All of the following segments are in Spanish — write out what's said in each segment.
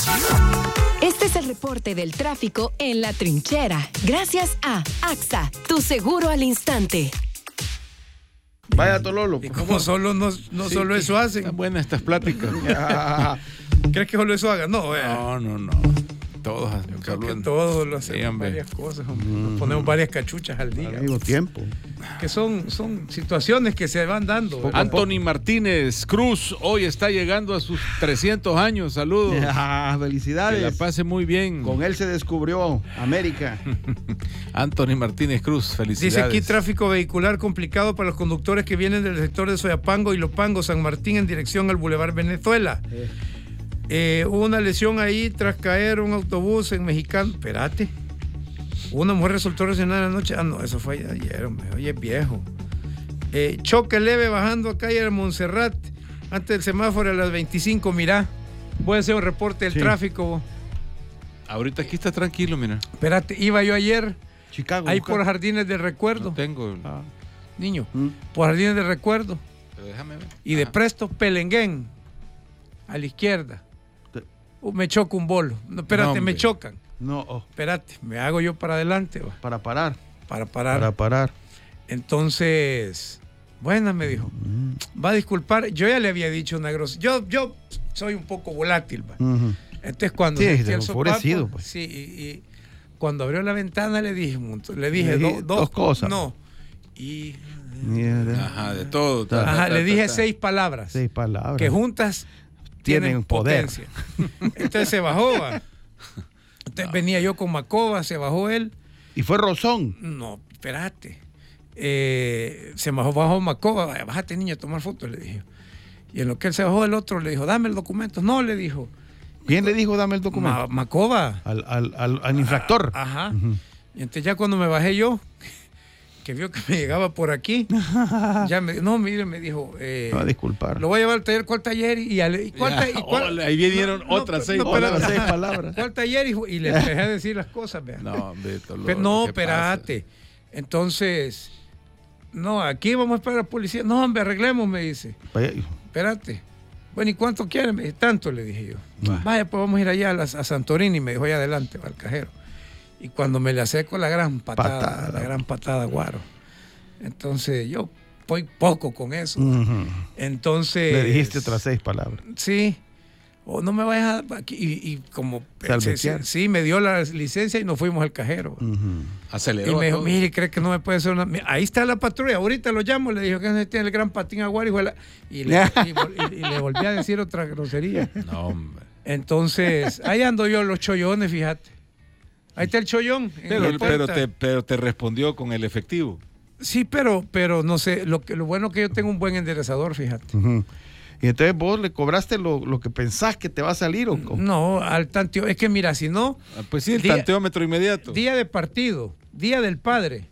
Este es el reporte del tráfico en La Trinchera. Gracias a AXA, tu seguro al instante. Vaya Tololo. ¿Y cómo solo no sí, solo eso hacen? Están buenas estas pláticas. ¿Crees que solo eso hagan? No, no. Todos todos lo hacemos, varias cosas, nos ponemos varias cachuchas al día. Al mismo tiempo. Que son situaciones que se van dando. Anthony Martínez Cruz hoy está llegando a sus 300 años. Saludos. Felicidades. Que la pase muy bien. Con él se descubrió América. Anthony Martínez Cruz, felicidades. Dice aquí tráfico vehicular complicado para los conductores que vienen del sector de Soyapango y Lopango, San Martín en dirección al Boulevard Venezuela. Hubo una lesión ahí tras caer un autobús en Mexicano. Espérate. Una mujer resultó lesionada anoche. No, eso fue ayer, hombre. Oye, viejo. Choque leve bajando a calle de Montserrat antes del semáforo a las 25. Mirá, voy a hacer un reporte del tráfico. Ahorita aquí está tranquilo, mira. Espérate, iba yo ayer Chicago, ahí por Jardines del Recuerdo. No tengo. Niño, por Jardines del Recuerdo. Pero déjame ver. Y de presto, Pelenguén. A la izquierda. Me choca un bolo. No, espérate, me chocan. No. Espérate, me hago yo para adelante. Va. Para parar. Para parar. Entonces, buena, me dijo. Va a disculpar. Yo ya le había dicho una grosería. Yo soy un poco volátil. Va. Entonces, cuando sentí el sopapo, pues. Sí, y cuando abrió la ventana le dije dos cosas. No. Y... Ajá, de todo. Le dije 6 palabras. 6 palabras. Que juntas tienen poder. Potencia. Entonces se bajó. Entonces venía yo con Macoba, se bajó él. ¿Y fue Rosón? No, espérate. Se bajó Macoba. Bájate, niño, a tomar fotos, le dije. Y en lo que él se bajó, el otro le dijo, dame el documento. No, le dijo. ¿Quién le dijo, dame el documento? Macoba. Al infractor. Ajá. Y entonces ya cuando me bajé yo, que vio que me llegaba por aquí, ya me dijo, a disculpar. Lo voy a llevar al taller. ¿Cuál taller? Ahí vinieron otras 6 palabras. ¿Cuál taller? Y le empecé a decir las cosas. Vean. No, espérate. Entonces, no, aquí vamos a esperar a la policía. No, hombre, arreglemos, me dice. Espérate. Bueno, ¿y cuánto quieren? Me dice, tanto, le dije yo. Vaya, pues vamos a ir allá a Santorini, me dijo, allá adelante, va al cajero. Y cuando me le acerco la gran patada, guaro. Entonces yo voy poco con eso. Entonces... Le dijiste otras 6 palabras. Sí. O no me vayas a... Y como... Sí, me dio la licencia y nos fuimos al cajero. Aceleró. Y me dijo, mire, ¿cree que no me puede hacer una...? Ahí está la patrulla, ahorita lo llamo. Le dijo que tiene el gran patín aguaro. Y le volví a decir otra grosería. No, hombre. Entonces, ahí ando yo los chollones, fíjate. Ahí está el chollón. Pero te respondió con el efectivo. Sí, pero no sé. Lo bueno es que yo tengo un buen enderezador, fíjate. Y entonces vos le cobraste lo que pensás que te va a salir, ¿o cómo? No, al tanteo. Es que mira, si no... Pues sí, el tanteómetro inmediato. Día de partido, día del padre,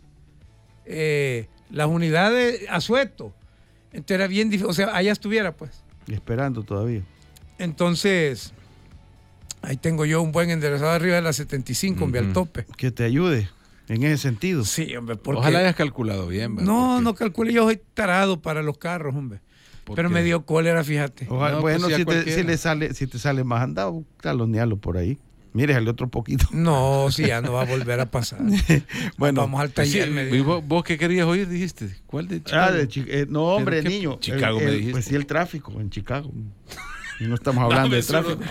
las unidades asueto. Entonces era bien difícil. O sea, allá estuviera, pues. Esperando todavía. Entonces... Ahí tengo yo un buen enderezador arriba de la 75, hombre, al tope. Que te ayude en ese sentido. Sí, hombre, porque... Ojalá hayas calculado bien, ¿verdad? No calculé, yo soy tarado para los carros, hombre. Pero me dio cólera, fíjate. Ojalá, bueno, pues si te sale más andado, talonealo por ahí. Mire, el otro poquito. No, si ya no va a volver a pasar. Bueno, vamos al taller. ¿Y vos qué querías oír, dijiste? ¿Cuál de Chicago? No, hombre, niño. Chicago me dijiste. Pues sí, el tráfico en Chicago. No estamos hablando de tráfico.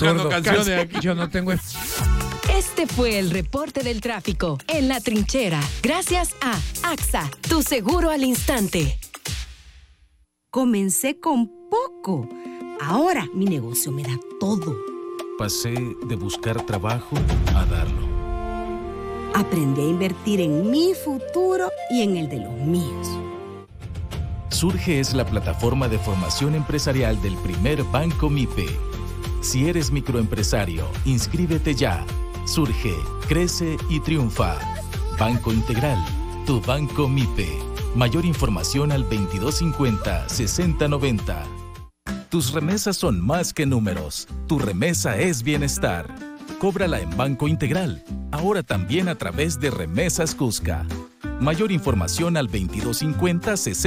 Yo no tengo... Este fue el reporte del tráfico en La Trinchera. Gracias a AXA, tu seguro al instante. Comencé con poco. Ahora mi negocio me da todo. Pasé de buscar trabajo a darlo. Aprendí a invertir en mi futuro y en el de los míos. Surge es la plataforma de formación empresarial del primer Banco MIPE. Si eres microempresario, inscríbete ya. Surge, crece y triunfa. Banco Integral, tu Banco MIPE. Mayor información al 2250-6090. Tus remesas son más que números. Tu remesa es bienestar. Cóbrala en Banco Integral. Ahora también a través de Remesas Cusca. Mayor información al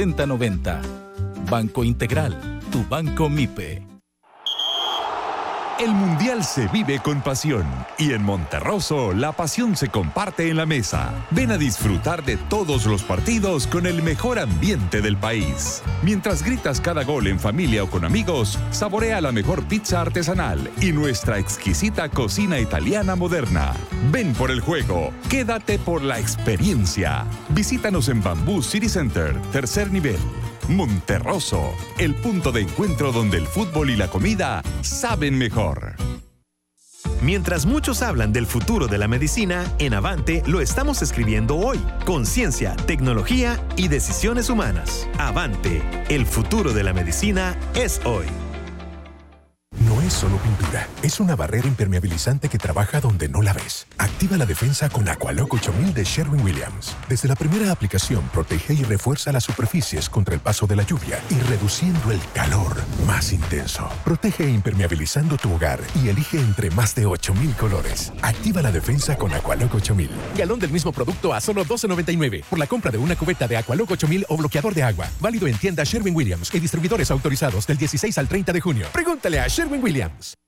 2250-6090. Banco Integral, tu Banco MIPE. El Mundial se vive con pasión y en Monterroso la pasión se comparte en la mesa. Ven a disfrutar de todos los partidos con el mejor ambiente del país. Mientras gritas cada gol en familia o con amigos, saborea la mejor pizza artesanal y nuestra exquisita cocina italiana moderna. Ven por el juego, quédate por la experiencia. Visítanos en Bamboo City Center, tercer nivel. Monterroso, el punto de encuentro donde el fútbol y la comida saben mejor. Mientras muchos hablan del futuro de la medicina, en Avante lo estamos escribiendo hoy, con ciencia, tecnología y decisiones humanas. Avante, el futuro de la medicina es hoy. No es solo pintura, es una barrera impermeabilizante que trabaja donde no la ves. Activa la defensa con Aqualock 8000 de Sherwin-Williams. Desde la primera aplicación, protege y refuerza las superficies contra el paso de la lluvia y reduciendo el calor más intenso. Protege impermeabilizando tu hogar y elige entre más de 8000 colores. Activa la defensa con Aqualock 8000. Galón del mismo producto a solo $12.99 por la compra de una cubeta de Aqualock 8000 o bloqueador de agua. Válido en tiendas Sherwin-Williams y distribuidores autorizados del 16 al 30 de junio. Pregúntale a Sherwin-Williams.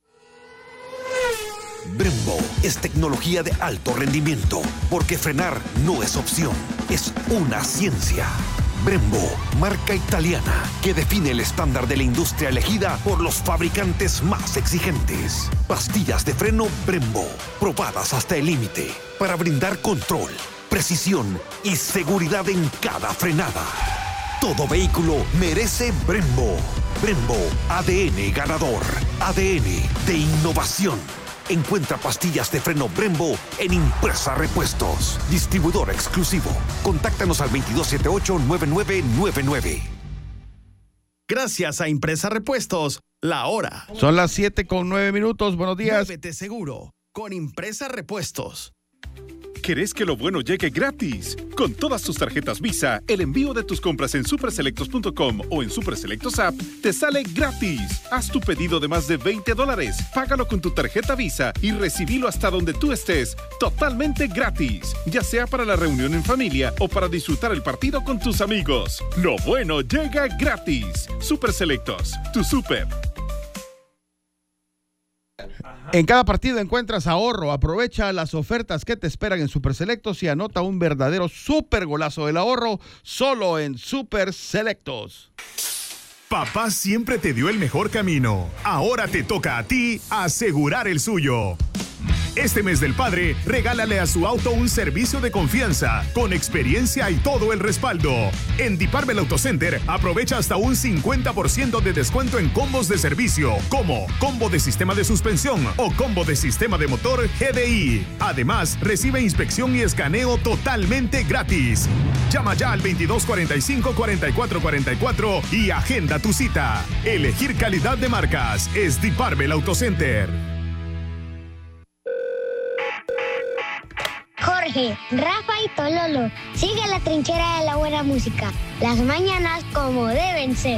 Brembo es tecnología de alto rendimiento, porque frenar no es opción, es una ciencia. Brembo, marca italiana que define el estándar de la industria elegida por los fabricantes más exigentes. Pastillas de freno Brembo, probadas hasta el límite, para brindar control, precisión y seguridad en cada frenada. Todo vehículo merece Brembo. Brembo, ADN ganador, ADN de innovación. Encuentra pastillas de freno Brembo en Impresa Repuestos. Distribuidor exclusivo. Contáctanos al 2278-9999. Gracias a Impresa Repuestos, la hora. Son las 7:09. Buenos días. Muévete seguro con Impresa Repuestos. ¿Querés que lo bueno llegue gratis? Con todas tus tarjetas Visa, el envío de tus compras en superselectos.com o en Superselectos App te sale gratis. Haz tu pedido de más de $20, págalo con tu tarjeta Visa y recibilo hasta donde tú estés, totalmente gratis. Ya sea para la reunión en familia o para disfrutar el partido con tus amigos. Lo bueno llega gratis. Superselectos, tu super. En cada partido encuentras ahorro. Aprovecha las ofertas que te esperan en Super Selectos y anota un verdadero super golazo del ahorro solo en Super Selectos. Papá siempre te dio el mejor camino. Ahora te toca a ti asegurar el suyo. Este mes del padre, regálale a su auto un servicio de confianza, con experiencia y todo el respaldo. En Department Auto Center, aprovecha hasta un 50% de descuento en combos de servicio, como combo de sistema de suspensión o combo de sistema de motor GDI. Además, recibe inspección y escaneo totalmente gratis. Llama ya al 2245-4444 y agenda tu cita. Elegir calidad de marcas es Department Auto Center. Jorge, Rafa y Tololo, sigue la trinchera de la buena música. Las mañanas como deben ser.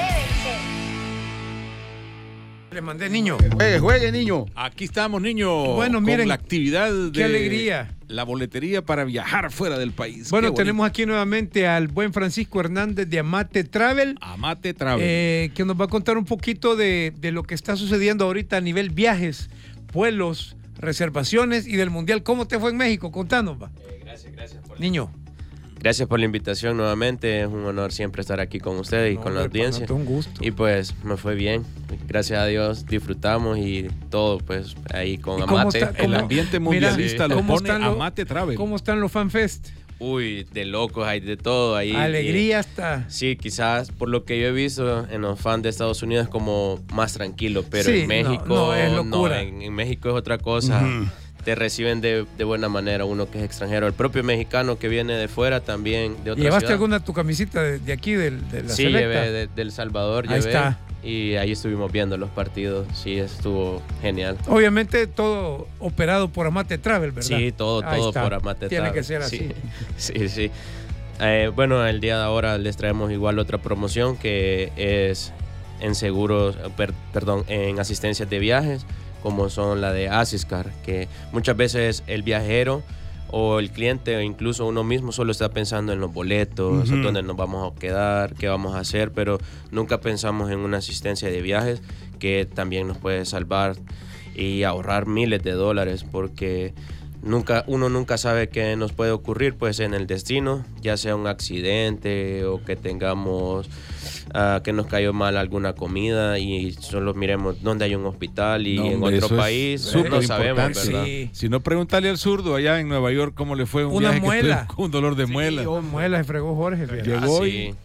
Le mandé, niño. Juegue, niño. Aquí estamos, niño. Bueno, miren, con la actividad de qué alegría. La boletería para viajar fuera del país. Bueno, tenemos aquí nuevamente al buen Francisco Hernández de Amate Travel. Amate Travel. Que nos va a contar un poquito de lo que está sucediendo ahorita a nivel viajes, vuelos, reservaciones y del Mundial. ¿Cómo te fue en México? Contanos, va. Gracias. Niño. Gracias por la invitación nuevamente. Es un honor siempre estar aquí con ustedes y con la audiencia. Un gusto. Y pues me fue bien. Gracias a Dios disfrutamos y todo pues ahí con Amate. El ambiente mundialista lo pone Amate Travel. ¿Cómo están los FanFest? Uy, de locos, hay de todo ahí. Alegría está. Sí, quizás por lo que yo he visto en los fans de Estados Unidos es como más tranquilo, pero sí, en México no es locura. En México es otra cosa. Te reciben de buena manera uno que es extranjero. El propio mexicano que viene de fuera también, de otra ¿Llevaste ciudad. alguna tu camisita de aquí, de la Sí, selecta? llevé de El Salvador, Ahí está. Y ahí estuvimos viendo los partidos. Sí, estuvo genial. Obviamente todo operado por Amate Travel, ¿verdad? Sí, todo por Amate Travel. Tiene que ser así. Sí. Bueno, el día de ahora les traemos igual otra promoción que es en seguros, en asistencias de viajes, como son la de Asiscar, que muchas veces el viajero o el cliente o incluso uno mismo solo está pensando en los boletos, dónde nos vamos a quedar, qué vamos a hacer, pero nunca pensamos en una asistencia de viajes que también nos puede salvar y ahorrar miles de dólares, porque uno nunca sabe qué nos puede ocurrir pues en el destino, ya sea un accidente o que tengamos que nos cayó mal alguna comida y solo miremos dónde hay un hospital y en otro país no sabemos, ¿verdad? Sí. Si no, preguntarle al zurdo allá en Nueva York cómo le fue un viaje muela. con un dolor de muela. Muela se fregó Jorge. Llegó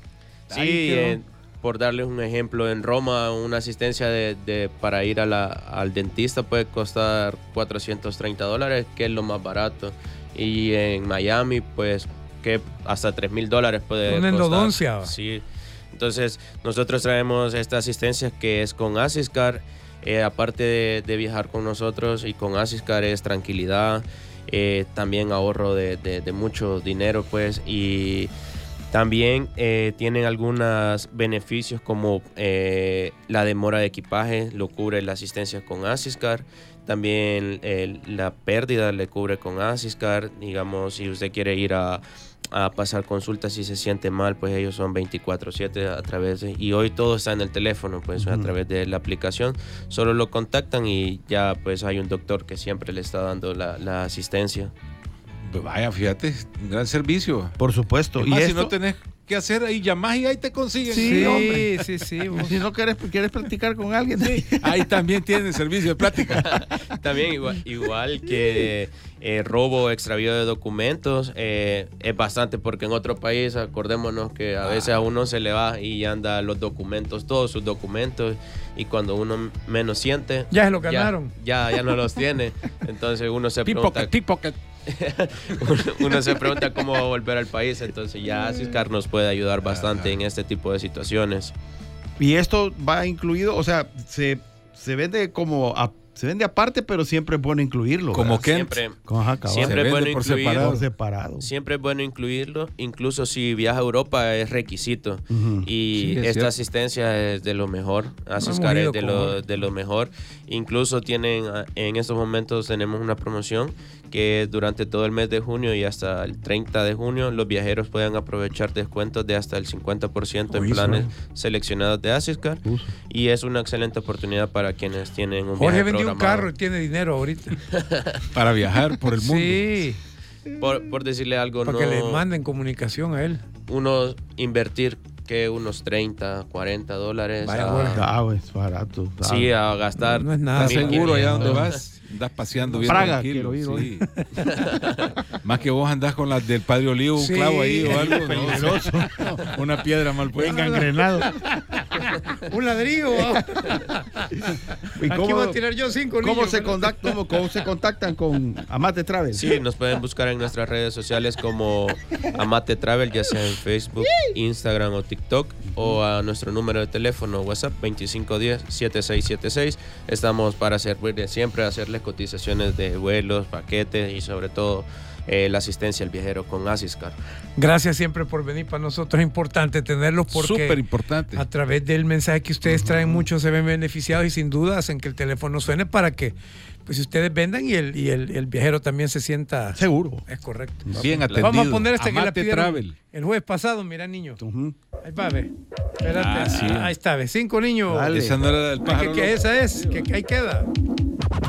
por darles un ejemplo, en Roma una asistencia para ir al dentista puede costar $430, que es lo más barato, y en Miami pues que hasta $3,000 puede costar. Una endodoncia. Sí. Entonces nosotros traemos esta asistencia que es con Asiscar, aparte de viajar con nosotros, y con Asiscar es tranquilidad, también ahorro de mucho dinero pues, y también tienen algunos beneficios como la demora de equipaje, lo cubre la asistencia con Asiscar. También la pérdida le cubre con Asiscar. Digamos, si usted quiere ir a pasar consultas y se siente mal, pues ellos son 24/7 a través de... Y hoy todo está en el teléfono, pues a través de la aplicación. Solo lo contactan y ya pues hay un doctor que siempre le está dando la asistencia. Vaya, fíjate, un gran servicio. Por supuesto. Y más, si no tenés que hacer, ahí llamás y ahí te consiguen. Sí, hombre. Sí. Si no quieres practicar con alguien. Sí. Ahí también tienen servicio de plática. También igual que robo o extravío de documentos, es bastante, porque en otro país, acordémonos que a veces a uno se le va y anda los documentos, todos sus documentos, y cuando uno menos siente... Ya se lo ganaron. Ya no los tiene. Entonces uno se pregunta... Pickpocket. Uno se pregunta cómo va a volver al país, entonces ya Asiscar nos puede ayudar bastante en este tipo de situaciones. Y esto va incluido, o sea, se vende se vende aparte, pero siempre es bueno incluirlo. Como Kent. Siempre es bueno incluirlo. Por separado. Siempre es bueno incluirlo, incluso si viaja a Europa es requisito. Y esta asistencia es de lo mejor. Asiscar es de lo mejor. Incluso en estos momentos tenemos una promoción que durante todo el mes de junio y hasta el 30 de junio los viajeros pueden aprovechar descuentos de hasta el 50% en planes seleccionados de Asiscar. Y es una excelente oportunidad para quienes tienen un viaje programado. Un carro y tiene dinero ahorita para viajar por el mundo. Sí. Por decirle algo, para que le manden comunicación a él. Uno invertir que unos $30, $40. Vaya, es barato. Sí, a gastar. No es nada. ¿Estás seguro allá donde vas? Andás paseando bien Praga, tranquilo. quiero ir, sí. Más que vos andás con las del Padre Olivo, un clavo ahí o algo. Peligroso. No, una piedra mal puesta. Engangrenado. Un ladrillo. ¿Y aquí voy a tirar yo 5 niños. ¿Cómo se contactan con Amate Travel? Sí, nos pueden buscar en nuestras redes sociales como Amate Travel, ya sea en Facebook, Instagram o TikTok, o a nuestro número de teléfono WhatsApp 2510-7676. Estamos para servirles siempre, hacerles cotizaciones de vuelos, paquetes y sobre todo la asistencia al viajero con Asiscar. Gracias siempre por venir. Para nosotros es importante tenerlos porque súper importante. A través del mensaje que ustedes traen, muchos se ven beneficiados y sin duda hacen que el teléfono suene para que pues ustedes vendan y el viajero también se sienta seguro. Es correcto. Bien atendido. Vamos a poner que la pidieron Travel. El jueves pasado, mira, niño. Ahí va, ve. Espérate. Sí. Ahí está, ve. 5 niños. Esa no era del pájaro. ¿Qué esa es? Que ahí queda.